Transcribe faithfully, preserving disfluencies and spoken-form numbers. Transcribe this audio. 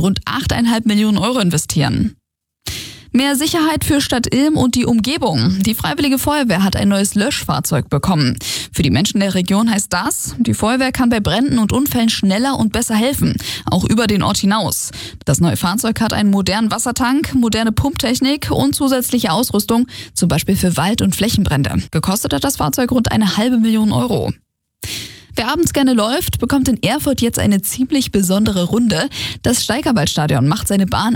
rund acht Komma fünf Millionen Euro investieren. Mehr Sicherheit für Stadt Ilm und die Umgebung. Die Freiwillige Feuerwehr hat ein neues Löschfahrzeug bekommen. Für die Menschen der Region heißt das, die Feuerwehr kann bei Bränden und Unfällen schneller und besser helfen, auch über den Ort hinaus. Das neue Fahrzeug hat einen modernen Wassertank, moderne Pumptechnik und zusätzliche Ausrüstung, zum Beispiel für Wald- und Flächenbrände. Gekostet hat das Fahrzeug rund eine halbe Million Euro. Wer abends gerne läuft, bekommt in Erfurt jetzt eine ziemlich besondere Runde. Das Steigerwaldstadion macht seine Bahn